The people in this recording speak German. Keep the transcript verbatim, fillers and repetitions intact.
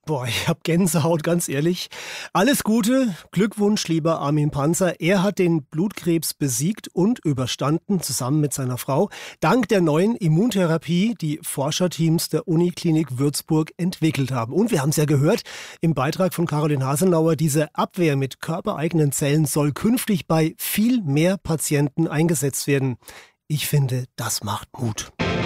Boah, ich hab Gänsehaut, ganz ehrlich. Alles Gute, Glückwunsch, lieber Armin Panzer. Er hat den Blutkrebs besiegt und überstanden, zusammen mit seiner Frau, dank der neuen Immuntherapie, die Forscherteams der Uniklinik Würzburg entwickelt haben. Und wir haben es ja gehört im Beitrag von Caroline Hasenauer, diese Abwehr mit körpereigenen Zellen soll künftig bei viel mehr Patienten eingesetzt werden. Ich finde, das macht Mut.